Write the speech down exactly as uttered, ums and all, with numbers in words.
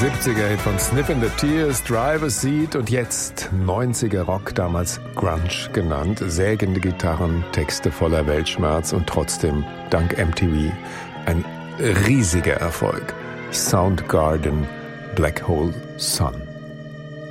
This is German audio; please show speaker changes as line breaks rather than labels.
siebziger-Hit von Sniffin' the Tears, Driver's Seat und jetzt neunziger Rock, damals Grunge genannt. Sägende Gitarren, Texte voller Weltschmerz und trotzdem dank M T V ein riesiger Erfolg. Soundgarden, Black Hole Sun.